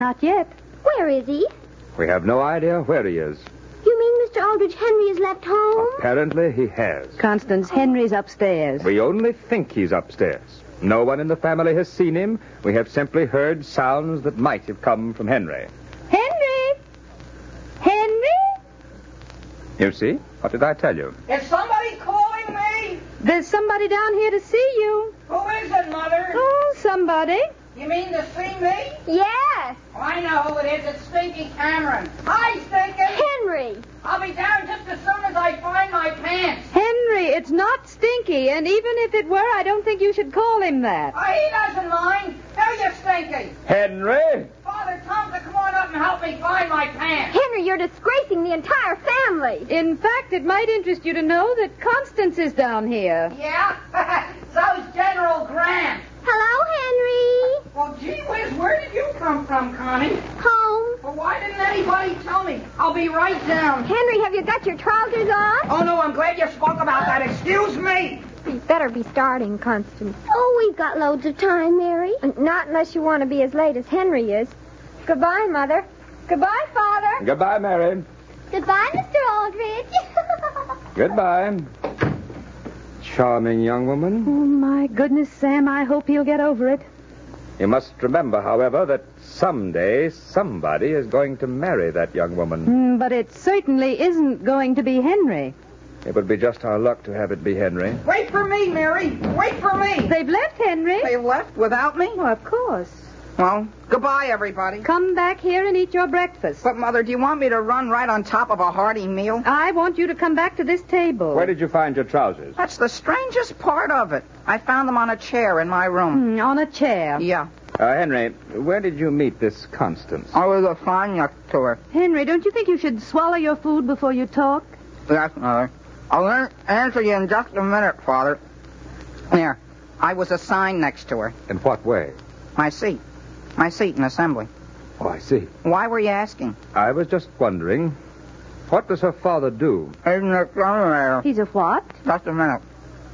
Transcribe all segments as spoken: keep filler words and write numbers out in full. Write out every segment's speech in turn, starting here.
Not yet. Where is he? We have no idea where he is. You mean Mister Aldrich Henry has left home? Apparently he has. Constance, Henry's upstairs. We only think he's upstairs. No one in the family has seen him. We have simply heard sounds that might have come from Henry. Henry! Henry? You see? What did I tell you? Is somebody calling me? There's somebody down here to see you. Who is it, Mother? Oh, somebody. You mean to see me? Yes. Oh, I know who it is. It's Stinky Cameron. Hi, Stinky. Henry. I'll be down just as soon as I find my pants. Henry, it's not Stinky, and even if it were, I don't think you should call him that. Oh, he doesn't mind. Do you, Stinky? Henry! Father Tom, to come on up and help me find my pants. Henry, you're disgracing the entire family. In fact, it might interest you to know that Constance is down here. Yeah? So's General Grant. Hello, Henry. Well, gee whiz, where did you come from, Connie? Home. Well, why didn't anybody tell me? I'll be right down. Henry, have you got your trousers on? Oh, no, I'm glad you spoke about that. Excuse me. You better be starting, Constance. Oh, we've got loads of time, Mary. Not unless you want to be as late as Henry is. Goodbye, Mother. Goodbye, Father. Goodbye, Mary. Goodbye, Mister Aldrich. Goodbye. Charming young woman. Oh, my goodness, Sam, I hope he'll get over it. You must remember, however, that someday somebody is going to marry that young woman. Mm, but it certainly isn't going to be Henry. It would be just our luck to have it be Henry. Wait for me, Mary. Wait for me. They've left Henry. They left without me? Oh, of course. Well, goodbye, everybody. Come back here and eat your breakfast. But, Mother, do you want me to run right on top of a hearty meal? I want you to come back to this table. Where did you find your trousers? That's the strangest part of it. I found them on a chair in my room. Mm, on a chair. Yeah. Uh, Henry, where did you meet this Constance? I was a fine next to her. Henry, don't you think you should swallow your food before you talk? Yes, Mother. I'll an- answer you in just a minute, Father. There. I was assigned next to her. In what way? My seat. My seat in assembly. Oh, I see. Why were you asking? I was just wondering, what does her father do? He's an exterminator. He's a what? Just a minute.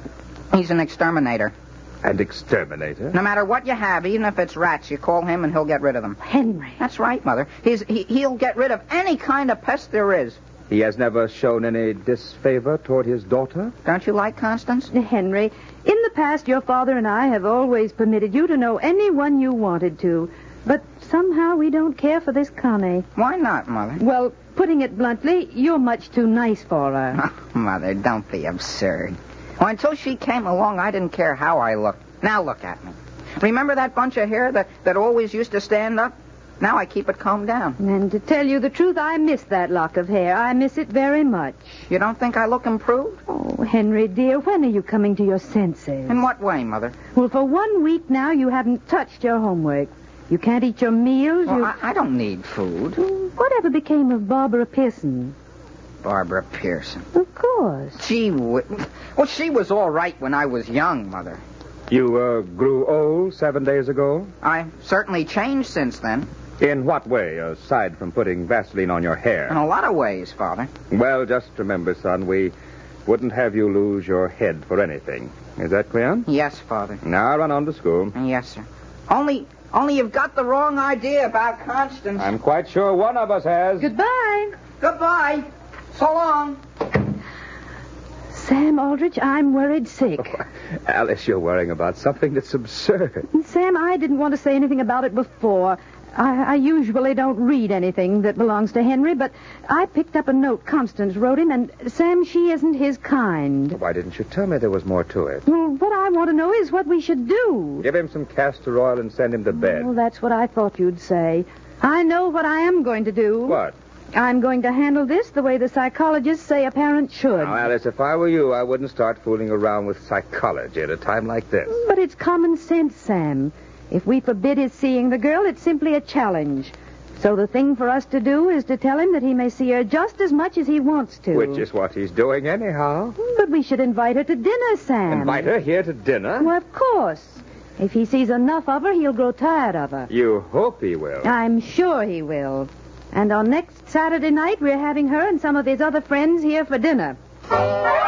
He's an exterminator. An exterminator? No matter what you have, even if it's rats, you call him and he'll get rid of them. Henry. That's right, Mother. He's, he, he'll get rid of any kind of pest there is. He has never shown any disfavor toward his daughter? Don't you like Constance? Henry, in the past, your father and I have always permitted you to know anyone you wanted to. But somehow we don't care for this Connie. Why not, Mother? Well, putting it bluntly, you're much too nice for her. Oh, Mother, don't be absurd. Well, until she came along, I didn't care how I looked. Now look at me. Remember that bunch of hair that, that always used to stand up? Now I keep it combed down. And to tell you the truth, I miss that lock of hair. I miss it very much. You don't think I look improved? Oh, Henry, dear, when are you coming to your senses? In what way, Mother? Well, for one week now, you haven't touched your homework. You can't eat your meals. Well, you... I, I don't need food. Whatever became of Barbara Pearson? Barbara Pearson. Of course. Gee, wh- well, she was all right when I was young, Mother. You uh, grew old seven days ago? I've certainly changed since then. In what way, aside from putting Vaseline on your hair? In a lot of ways, Father. Well, just remember, son, we wouldn't have you lose your head for anything. Is that clear? Yes, Father. Now run on to school. Yes, sir. Only, only you've got the wrong idea about Constance. I'm quite sure one of us has. Goodbye. Goodbye. So long. Sam Aldrich, I'm worried sick. Oh, Alice, you're worrying about something that's absurd. Sam, I didn't want to say anything about it before. I, I usually don't read anything that belongs to Henry, but I picked up a note Constance wrote him, and, Sam, she isn't his kind. Why didn't you tell me there was more to it? Well, what I want to know is what we should do. Give him some castor oil and send him to bed. Well, that's what I thought you'd say. I know what I am going to do. What? I'm going to handle this the way the psychologists say a parent should. Now, Alice, if I were you, I wouldn't start fooling around with psychology at a time like this. But it's common sense, Sam. If we forbid his seeing the girl, it's simply a challenge. So the thing for us to do is to tell him that he may see her just as much as he wants to. Which is what he's doing anyhow. But we should invite her to dinner, Sam. Invite her here to dinner? Well, of course. If he sees enough of her, he'll grow tired of her. You hope he will. I'm sure he will. And on next Saturday night, we're having her and some of his other friends here for dinner.